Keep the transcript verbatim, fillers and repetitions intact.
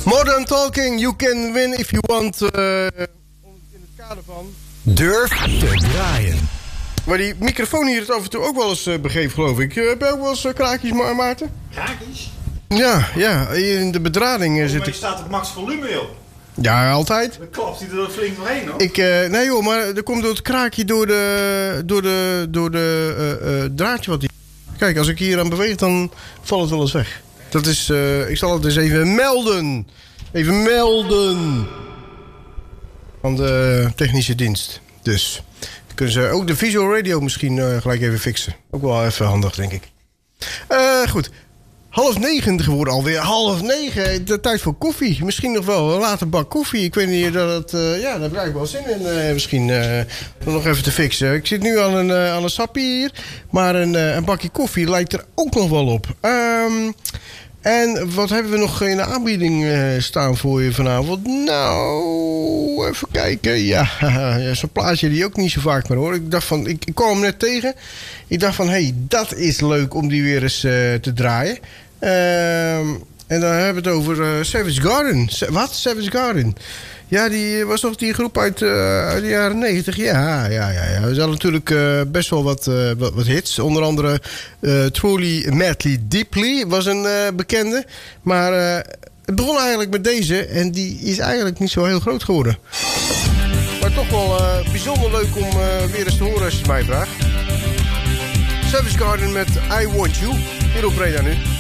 Modern Talking, you can win if you want. Uh, in het kader van... Durf te draaien. Maar die microfoon hier het af en toe ook wel eens uh, begeeft, geloof ik. Uh, heb je ook wel eens uh, kraakjes, Ma Maarten? Kraakjes? Ja, ja, in de bedrading uh, zit ik. staat op max volume, joh. Ja, altijd. Dan klapt hij er flink doorheen, hoor. Ik, uh, nee joh, maar er komt door het kraakje door de, door de, door de uh, uh, draadje wat die... Kijk, als ik hier aan beweeg, dan valt het wel eens weg. Dat is, uh, ik zal het dus even melden. Even melden. Van de technische dienst. Dus, dan kunnen ze ook de visual radio misschien uh, gelijk even fixen. Ook wel even handig, denk ik. Uh, goed. Half negen geworden alweer. Half negen. De tijd voor koffie. Misschien nog wel een late bak koffie. Ik weet niet dat het... Uh, ja, daar heb ik eigenlijk wel zin in. Uh, misschien uh, nog even te fixen. Ik zit nu aan een, uh, aan een sappie hier. Maar een, uh, een bakje koffie lijkt er ook nog wel op. Um, en wat hebben we nog in de aanbieding uh, staan voor je vanavond? Nou, even kijken. Ja, zo'n plaatje die ook niet zo vaak meer hoor. Ik dacht van, ik, ik kwam hem net tegen. Ik dacht van, hé, hey, dat is leuk om die weer eens uh, te draaien. Uh, en dan hebben we het over uh, Savage Garden. Sa wat? Savage Garden. Ja, die was toch die groep uit, uh, uit de jaren negentig. Ja, ja, ja. ja. We hadden natuurlijk uh, best wel wat, uh, wat, wat hits. Onder andere uh, Truly Madly Deeply was een uh, bekende. Maar uh, het begon eigenlijk met deze. En die is eigenlijk niet zo heel groot geworden. Maar toch wel uh, bijzonder leuk om uh, weer eens te horen als je het mij vraagt. Savage Garden met I Want You. Hier op Breda nu.